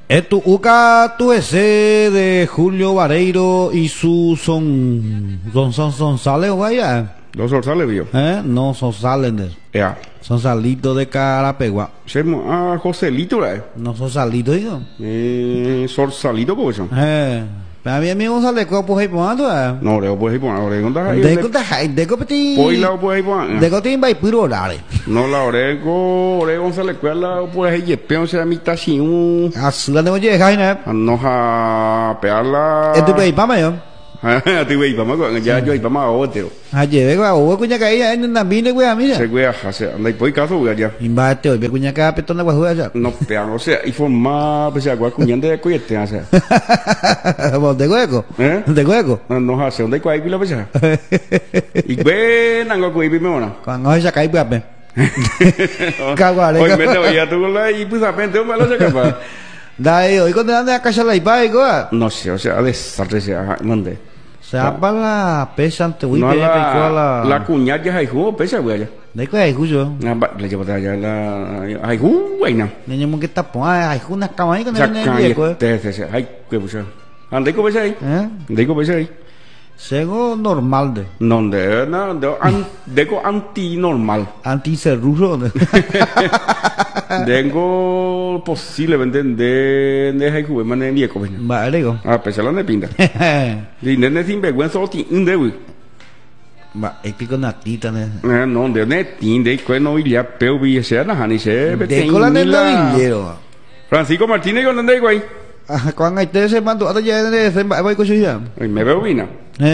Esto uca tu ese de Julio Vareiro y su son sales vaya. Los orzales, vio. No son sales, Ya. son salitos de Carapegua. Joselito, No son salitos, digo. Sorsalito, ¿cómo son? Para mí amigo sale copo ahí ponando. No, le puedes ir por ahora. Deco petit. Poi la puedes ir por. Deco tin vai puro dare. No, la orego González Cuela, puedes ir peón, sea mitad sin un. Asla de oye, jaina. No a pearla. Esto pe pama yo. A ti, güey, vamos a ya yo y vamos a otro. Aye, venga, o cuña caía en una mina, güey, mira. Se güey, anda y por caso, güey, ya. Imbate, hoy ve cuña caía petona güey allá. No, pean, o sea, y forma, pues, agua cuñando de coyete, o sea. De hueco. De hueco. No hace, ¿dónde cuál pila, pues? Y ven, ando con ibi mona. Cuando esa cae, pues, caguare. Hoy me te voy a tu la y pues apente un malo se capa. Dai, hoy cuando anda a casa la iba, No sé, o sea, desastre se mande. Se habla la pesa ante uy, No pe la cuñada ya hay jugo, pesa, güey. de qué hay jugo. Le llevo allá la hay jugo, güey, no. Niño que está pon, hay una cama ahí con el viejo. Hay que pues. Ande ko pesa ahí. Digo pesa ahí. Sego normal de. No, deco anti normal. Anti cerrujo. Tengo posiblemente de hay jugo, man, viejo, pues. Vale, go. Pesa la de pinta. Y nene sin vergüenza o ti de güey. Ma, es que con natita, ne. No, de netín, de que no iría peu vi se na hani se. De cola de villero. Francisco Martínez con dónde güey. Cuando hay te se mandó a ya de se va con ya. Me veo vina.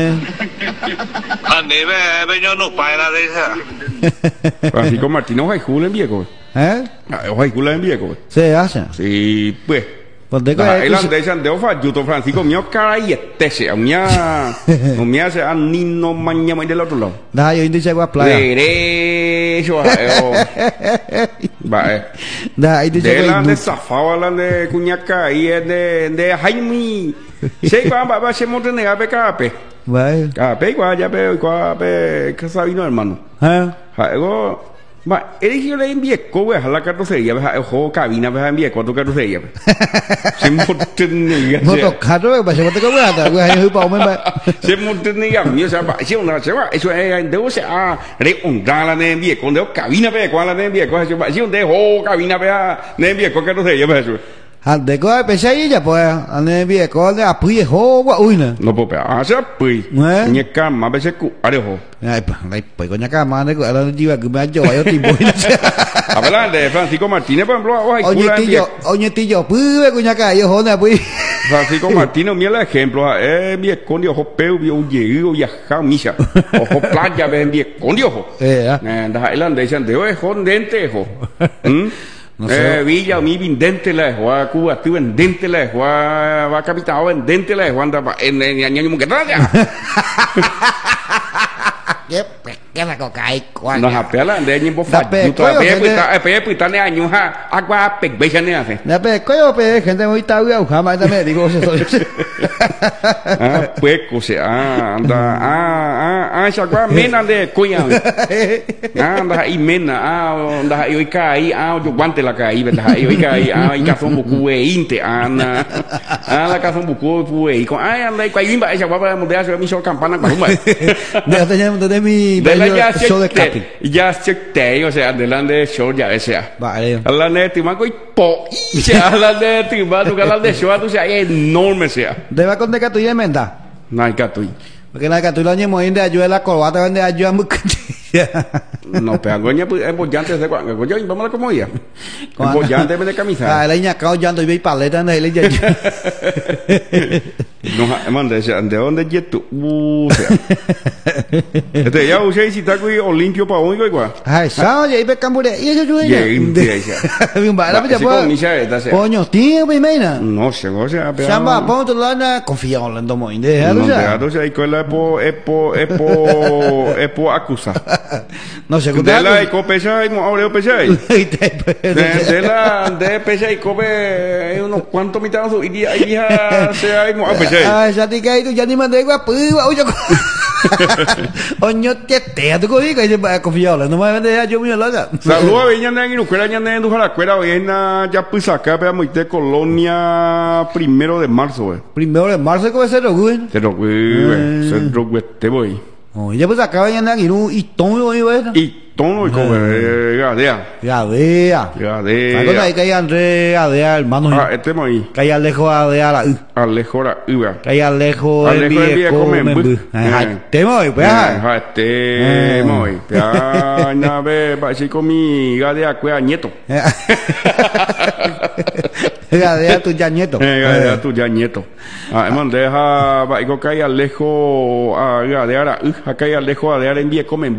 Ande ve yo no para de esa. Francisco Martínez hay jugo en viejo. Hay jugo en viejo. Se hace. Sí, pues. Pues de el andesan de ofa yuto Francisco mío cara y este no me hace a ni no mañana del otro lado. Da yo indice agua playa. Derecho va. Da indice de la de zafaba la de cuñaca y de Jaime. Se va se monte nega pecape. Va. Pe igual ya pe que sabino hermano. Algo ma, eligió la envié cowe a la carrocería, ojo, cabina, vas a enviar cuatro carrocerías. Se montenía. No tocaron, pues se monte como nada, güey, ahí pa hombre. Se montenía, mío, se va, si una se va, eso es de ose a reondar la envié con de cabina, ve cuál la envié, coge se va, si un de cabina, ve a envié con carrocería, pues eso. De cosa pesa ella pues ane vie con de apuye ho wa uina. No puedo hacer pues. Ni cama, a veces arejo. Ay, pues coña cama de ahora diva que me yo yo tipo. Habla de Francisco Martínez, por ejemplo, oye tillo, pues coña ca yo jona pues. Francisco Martínez, mira el ejemplo, vie con ojo peu, vie un llego viaja misa. Ojo playa, ve vie con ojo. Da irlandés de ojo dente ojo. No sé. Villa mi vendente la Juan Cuba tu vendente la Juan va capitado vendente la Juan en año que nada. ¿Qué la coca hay? No apela de año por fa. Tu todavía pues ne año ha agua pe beja ne hace. Na pe coyo pe gente muy tabia jamás también digo eso. Pues cosa anda esa agua mena de coña. Anda y mena anda y caí yo guante la caí verdad y caí y cazón bucu inte ana la cazón bucu pues con anda y caí va esa agua para mudar mi sol campana con de mi show de capi. Ya chequeé, o sea, delante de show ya sea. Vale. La neta, y manco y po. Y sea, la neta, y manco que la de show, tú sea enorme sea. Debe con de que tú y emenda. No hay que tú. Porque la que tú lo añemo en de ayuda la corbata vende ayuda muy no, pero goña pues es bollante de cuando goña y vamos a la comodidad. Bollante de camisa. La niña cao llanto y ve paleta en el ya. No, manda, de dónde es tú? Este ya usé si está aquí Olimpio para hoy igual. Ay, sao ya iba cambure. Y eso yo ya. Bien, para ya pues. Coño, tío, me mena. No sé, o sea, pero Samba, ponte la confía Orlando Moinde. No, ya hay que la es por acusar. No sé, de la ecopesa y ahora pesa de la de pesa y cope unos cuantos mitad y ya se hay pesa ya te caí ya ni mandé guapo oye Oño te tu coí que va confiado, no me vende yo mío la. Saludos a Viñana en Ucrania, ñane en la cuera, Viñana ya pues acá, pero muy de Colonia 1 de marzo, güey. 1 de marzo que va a ser güey. Pero güey, se güey, te voy. Oh, ya pues acá Viñana y tomo güey. Y tono gadea. Gadea. ¿Sabes ahí que hay Andrés Gadea, hermano? Ah, este muy. Que hay Alejo Gadea la Alejo la uva. Que hay Alejo el viejo me. Te muy, pues. Te muy. Ya na ve, va si con mi Gadea cuea nieto. Gadea tu ya nieto. Gadea tu ya nieto. Ah, hemos deja va y que hay Alejo a Gadea la acá hay Alejo Gadea en viejo me.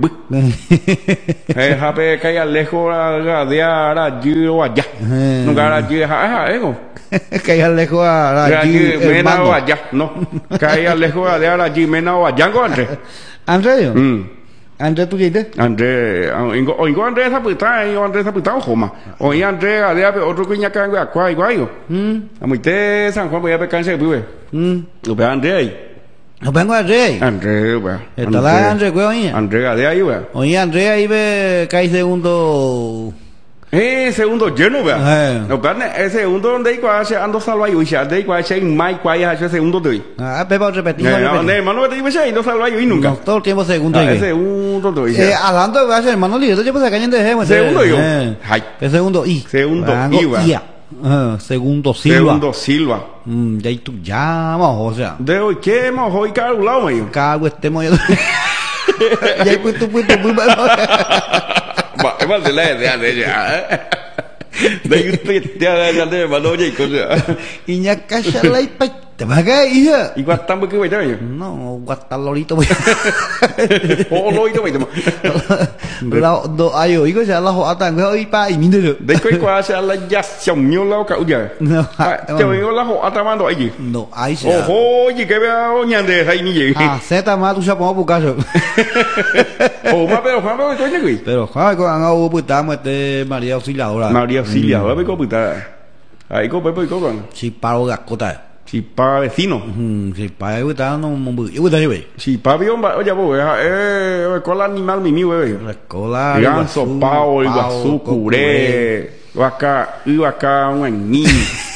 Hape que hay lejos de allí o allá. Nunca allí ego. Que hay lejos allí. Mena o allá. No. Que hay lejos de allí, mena o allá. Andrés. Andrés. Andrés, ¿tú qué dices? Andrés. Oigo Andrés Andrés Zapután, Joma. Oí Andrés, otro cuña que venga a igual. A muy te San Juan voy a pecar en ese pibe. Lo ve Andrés ahí. No vengo a Andrés. Andrés, güey. Está la Andrés, güey. Andrés de ahí, güey. Oye, Andrés ahí ve que hay segundo. Segundo lleno, güey. No, pero el segundo donde hay que hacer ando salva y uisa, de que hacer mai cuál hacer segundo de hoy. Ah, pero repetir. No, hermano, te digo ese no salva y nunca. No, todo el tiempo segundo. El segundo de hoy. Hablando de hermano líder, yo pues acá en el segundo yo. El segundo y. Segundo y. Segundo Silva. Segundo Silva. De ahí tú llamas, o sea. De hoy, ¿qué hemos hoy calculado, medio? Cago este moyo. Y ahí pues tú muy malo. Va, es más de la idea de ella. De usted, ya de malo, y cosa. Y ya calla la y te vas a caer, hija. ¿Y cuánto tiempo que voy a ir? No, guasta lorito voy. Oh, lorito voy a la ayo, igo ya la ho tan go y pa y minde. De qué cosa la ya xong nhiều lâu cậu giờ. Cho mình la ho ata do allí. No, ahí sí. Ojo, y que vea ñande hay ni gì. Ah, zeta ma tu sa po bu caso. Oh, ma pero Juan có nhớ gì? Pero Juan có ăn ô bữa ta mà te María Auxiliadora. María Auxiliadora với có bữa ta. Ahí có bữa có còn. Si paro gak kota. Si pa vecino. Si pa bữa ta no mo bự. Bữa ta như vậy. Si pa vio oye bo con el animal mi güey. Cola. Ganso, pao, iguazú, curé. Vaca un añí.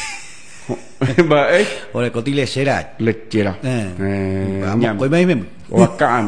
Ore coti lechera. Lechera. Vamos, coi mấy mình. Vaca.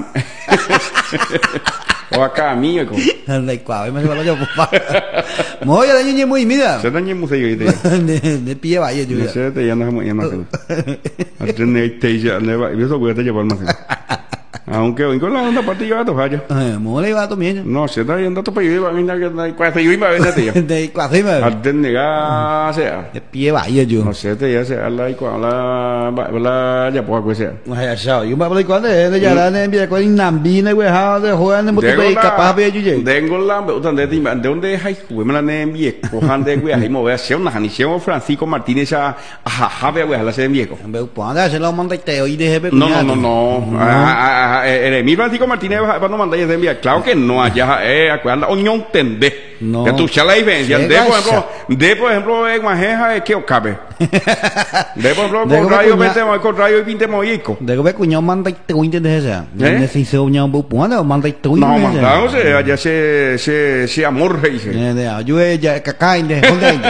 Vaca mía con. Này quả với mấy bạn cho một mỗi giờ như muy mira. Se dañe museo y de pie vaya yo. Se te ya no muy más. Atene te ya ne va, eso voy a te llevar más. Aunque hoy con la onda partida to falla. Mole va también. No, se está yendo to pedir va mira que cuesta yo iba a ver te. De cuatro me. Atene ga sea. De pie vaya yo. No se te ya se la y con la ya puedo que sea. Hay sao, yo me voy con de ya la en vía con Nambi ne we ha de jugar en moto capaz de yo. Tengo la donde de donde hay we me la ne envié cojan de we hay mover se una ni se Francisco Martínez a ve we la se envié. Veo pueda se lo manda te hoy de no. Mi Francisco Martínez va no mandar ese enviar. Claro que no allá acuerda oñón tende. Que tú ya la diferencia de por ejemplo en Majeja es que ocabe. De por ejemplo con radio y pinte moico. De que cuñado manda te hoy de esa. Necesito uñao bu pueda manda te hoy. No manda, o sea, allá se amor dice. Yo ya cacaín de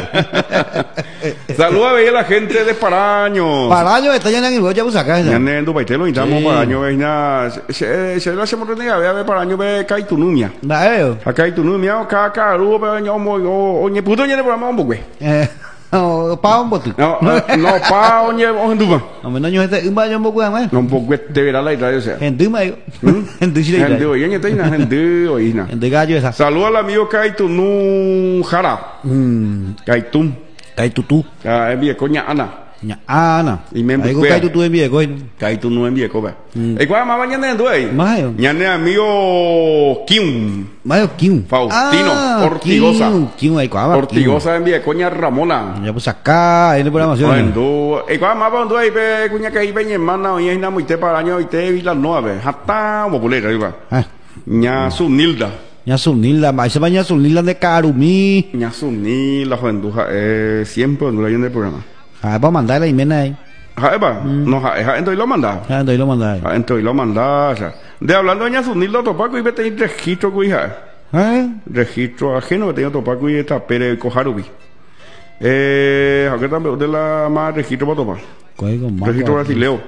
Saluda a la gente de Paraño. Paraño está ya en el ya pues acá. Ya en tu paitelo intamos Paraño veina se lo hacemos renega ve Paraño ve Caitunumia. Acá Caitunumia acá rubo pe ño mo oñe puto ñe por amor güey. Pa un botu. No, pa oñe onduma. No me no yo este un baño un poco más. No un poco de ver la radio sea. Gente mayo. Gente sí. Gente hoy en esta gente hoy na. Gente gallo esa. Saluda al amigo Caitunu Jara. Caitun. Caitutu. Ah, envíe coña Ana. Ana. Y me envíe Caitutu envíe coña. Caitunu envíe coña. ¿Y cuál más mañana en tu ahí? Mayo. Mañana amigo Kim. Mayo Kim. Faustino Ortigosa. Kim ahí cuál. Ortigosa envíe coña Ramona. Ya pues acá en la programación. ¿Y cuál más cuando hay pe coña que hay pe hermana hoy es na muy te para año y te vi las 9. Hasta populera iba. Ña Sunilda. Ñasunilda, más se va Ñasunilda de Carumí. Ñasunilda, Juanduja, siempre cuando la en el programa. Va a mandar la imena ahí. No, entonces lo manda. Entonces lo manda. Entonces lo manda. De hablando de Ñazunildo Topaco y vete registro cuija. Registro ajeno que tengo Topaco y esta Pere Cojarubi. Aquí también de la más registro para tomar. Registro brasileo.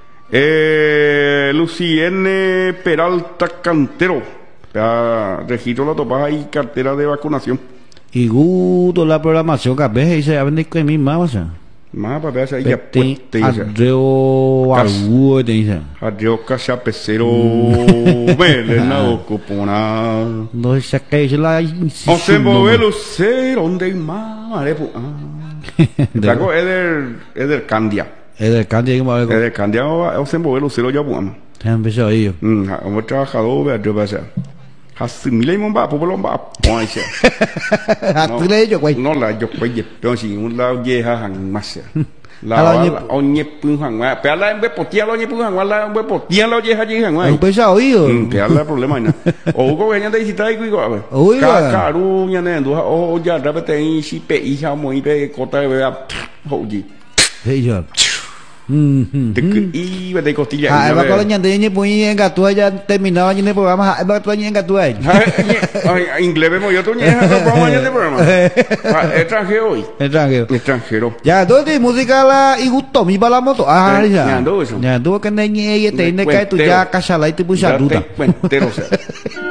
Luciene Peralta Cantero. Registro la topas ahí cartera de vacunación. Y gusto la programación que a veces dice a vender con mi mamá, o sea. Más para ver si ya puede Adreo Arguo te dice. Adreo Cachapecero Belenado Copona. No se que es la O se mueve lucero donde más Taco Eder Candia. Eder Candia que me Eder Candia o se mueve lucero ya bueno. Empezó ahí. Un trabajador Adreo pasa. Hasimile momba popolomba poise. Hatule yo güey. No la yo güey, pero si un lado yeha hang más. La oñe pun hang wa. Pero la en potia lo oñe pun hang wa la en potia lo yeha hang wa. Empezó oído. Pero la problema ina. O go ganya de visita y go. Oiga. Caru nya ne ndo o ya repete en si pe hija muy pe cota de hoji. Hey yo. Y de costilla. Va con la ñande ñe pues en gato ya terminaba ñe programa, va con ñe gato ahí. Inglés vemos yo tu ñe, no vamos ñe de programa. Extranjero hoy. Extranjero. Ya, ¿dónde música la y gusto mi para la moto? Ah, ya. Ya, ando eso. Ya, tú que ñe y te ne cae tu ya casa la y te pucha duda. Cuentero, o sea.